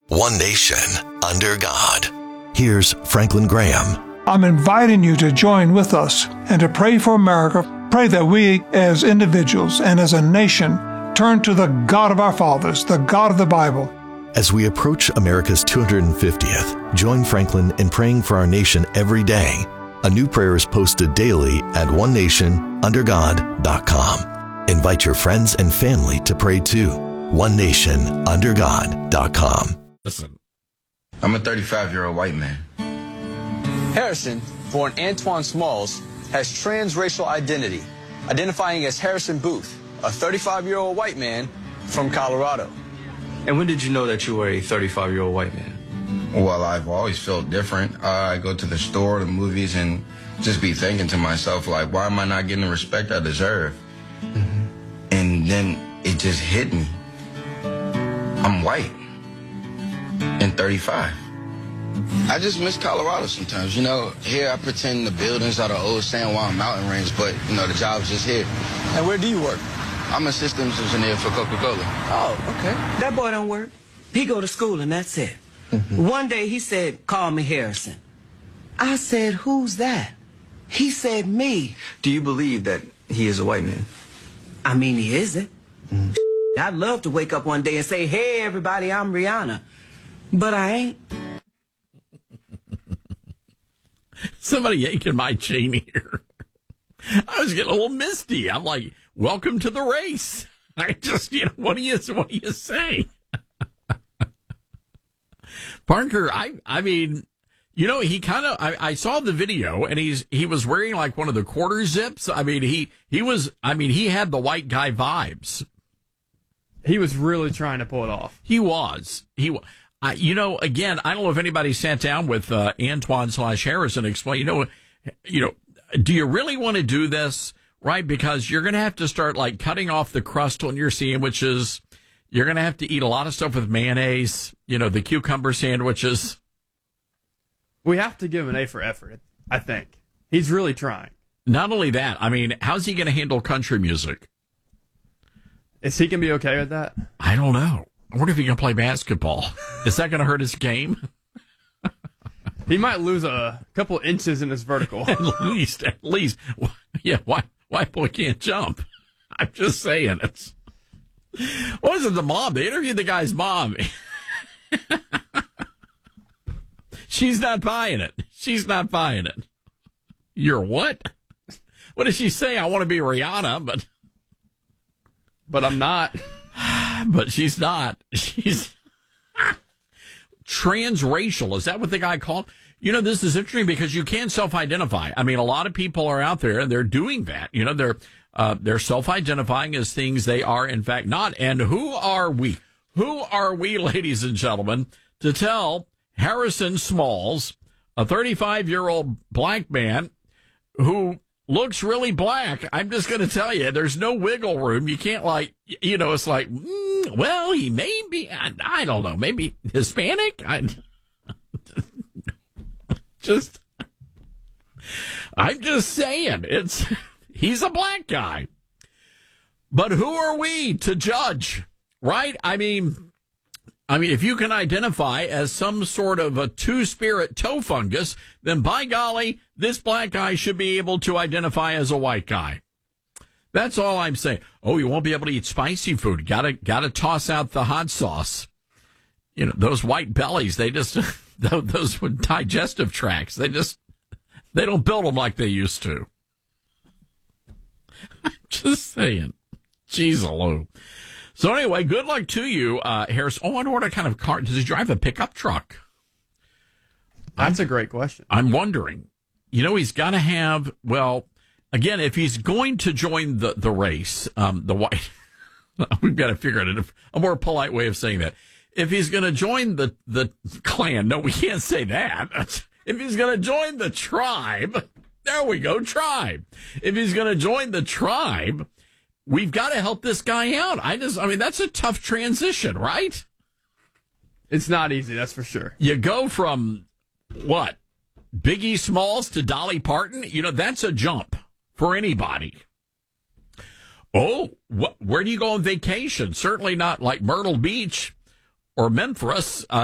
One nation, under God. Here's Franklin Graham. I'm inviting you to join with us and to pray for America. Pray that we, as individuals and as a nation, turn to the God of our fathers, the God of the Bible. As we approach America's 250th, join Franklin in praying for our nation every day. A new prayer is posted daily at onenationundergod.com. Invite your friends and family to pray too. onenationundergod.com. Listen. I'm a 35-year-old white man. Harrison, born Antoine Smalls, has transracial identity, identifying as Harrison Booth, a 35-year-old white man from Colorado. And when did you know that you were a 35-year-old white man? Well, I've always felt different. I go to the store, the movies, and just be thinking to myself, like, why am I not getting the respect I deserve? Mm-hmm. And then it just hit me. I'm white and 35. I just miss Colorado sometimes. You know, here I pretend the buildings are the old San Juan mountain range, but, you know, the job's just here. And where do you work? I'm a systems engineer for Coca-Cola. Oh, okay. That boy don't work. He go to school and that's it. Mm-hmm. One day he said, call me Harrison. I said, who's that? He said, me. Do you believe that he is a white man? I mean, he isn't. Mm-hmm. I'd love to wake up one day and say, hey, everybody, I'm Rihanna. But I ain't. Somebody yanking my chain here. I was getting a little misty. I'm like, welcome to the race. I just, what do you say? Parker, I mean, he kind of, I saw the video and he was wearing like one of the quarter zips. I mean, he had the white guy vibes. He was really trying to pull it off. He was. Again, I don't know if anybody sat down with Antoine/Harrison and explained, do you really want to do this? Right? Because you're going to have to start like cutting off the crust on your sandwiches. You're going to have to eat a lot of stuff with mayonnaise, the cucumber sandwiches. We have to give him an A for effort, I think. He's really trying. Not only that, I mean, how's he going to handle country music? Is he going to be okay with that? I don't know. I wonder if he can play basketball. Is that going to hurt his game? He might lose a couple inches in his vertical. At least. Yeah, white boy can't jump. I'm just saying. What is it, the mom? They interviewed the guy's mom. She's not buying it. You're what? What does she say? I want to be Rihanna, but I'm not. But she's not. She's transracial. Is that what the guy called? This is interesting because you can self-identify. I mean, a lot of people are out there and they're doing that. They're self-identifying as things they are in fact not. And who are we? Who are we, ladies and gentlemen, to tell Harrison Smalls, a 35-year-old black man who looks really black? I'm just going to tell you, there's no wiggle room. You can't it's like, well, he may be, I don't know, maybe Hispanic? I'm just saying, he's a black guy. But who are we to judge, right? I mean, if you can identify as some sort of a two-spirit toe fungus, then by golly, this black guy should be able to identify as a white guy. That's all I'm saying. Oh, you won't be able to eat spicy food. Gotta toss out the hot sauce. Those white bellies, they just, those with digestive tracts, they don't build them like they used to. I'm just saying. Jeez, Lou. So anyway, good luck to you, Harris. Oh, I wonder what kind of car. Does he drive a pickup truck? That's a great question. I'm wondering. He's got to have, well, again, if he's going to join the race, the white, we've got to figure out a more polite way of saying that. If he's going to join the clan, no, we can't say that. If he's going to join the tribe, there we go, tribe. If he's going to join the tribe, we've got to help this guy out. That's a tough transition, right? It's not easy, that's for sure. You go from, what, Biggie Smalls to Dolly Parton? That's a jump for anybody. Oh, where do you go on vacation? Certainly not like Myrtle Beach or Memphis.